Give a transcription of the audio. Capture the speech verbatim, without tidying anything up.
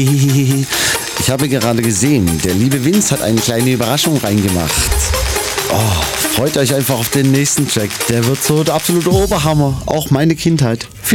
Ich habe gerade gesehen, der liebe Vince hat eine kleine Überraschung reingemacht. Oh, freut euch einfach auf den nächsten Track. Der wird so der absolute Oberhammer. Auch meine Kindheit.